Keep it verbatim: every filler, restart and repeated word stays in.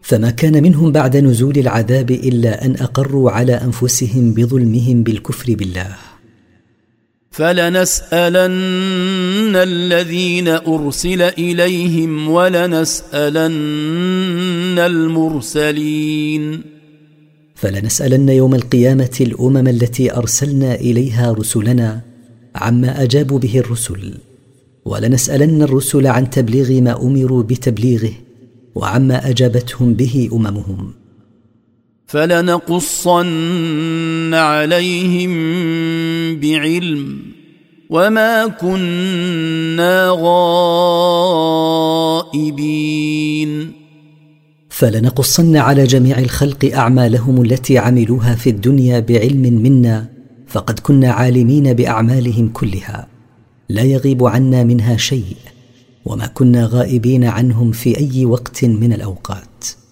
فما كان منهم بعد نزول العذاب إلا أن أقروا على أنفسهم بظلمهم بالكفر بالله. فلنسألن الذين أرسل إليهم ولنسألن المرسلين. فلنسألن يوم القيامة الأمم التي أرسلنا إليها رسلنا عما أجابوا به الرسل، ولنسألن الرسل عن تبليغ ما أمروا بتبليغه وعما أجابتهم به أممهم. فلنقصن عليهم بعلم وما كنا غائبين. فلنقصن على جميع الخلق أعمالهم التي عملوها في الدنيا بعلم منا، فقد كنا عالمين بأعمالهم كلها لا يغيب عنا منها شيء، وما كنا غائبين عنهم في أي وقت من الأوقات.